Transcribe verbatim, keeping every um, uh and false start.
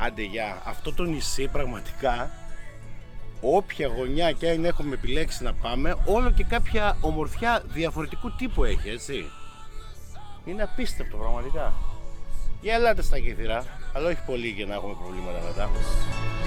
Άντε για αυτό το νησί πραγματικά, όποια γωνιά και αν έχουμε επιλέξει να πάμε, όλο και κάποια ομορφιά διαφορετικού τύπου έχει, έτσι. Είναι απίστευτο πραγματικά. Για ελάτε στα Κύθυρα, αλλά όχι πολύ για να έχουμε προβλήματα μετά.